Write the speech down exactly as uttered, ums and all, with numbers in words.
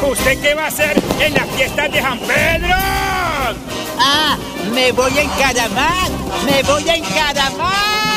¿Usted qué va a hacer en las fiestas de San Pedro? Ah, me voy a encaramar, me voy a encaramar.